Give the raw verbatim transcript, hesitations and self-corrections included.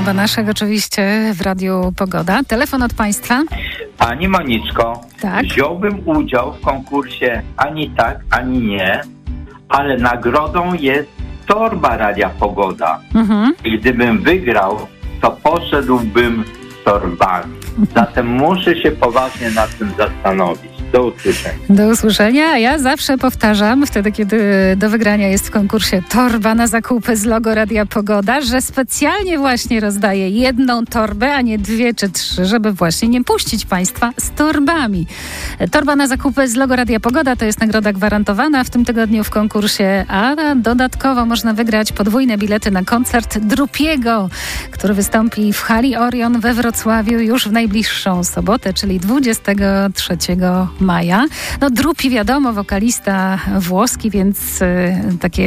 Banaszek oczywiście w Radiu Pogoda. Telefon od Państwa. Pani Moniczko, Tak. wziąłbym udział w konkursie ani tak, ani nie, ale nagrodą jest torba Radia Pogoda. Mhm. I gdybym wygrał, to poszedłbym z torbami. Zatem muszę się poważnie nad tym zastanowić. Do usłyszenia. Do usłyszenia. Ja zawsze powtarzam, wtedy kiedy do wygrania jest w konkursie torba na zakupy z logo Radia Pogoda, że specjalnie właśnie rozdaję jedną torbę, a nie dwie czy trzy, żeby właśnie nie puścić Państwa z torbami. Torba na zakupy z logo Radia Pogoda to jest nagroda gwarantowana w tym tygodniu w konkursie, a dodatkowo można wygrać podwójne bilety na koncert Drupiego, który wystąpi w hali Orion we Wrocławiu już w najbliższą sobotę, czyli dwudziestego trzeciego maja. No Drupi wiadomo, wokalista włoski, więc y, takie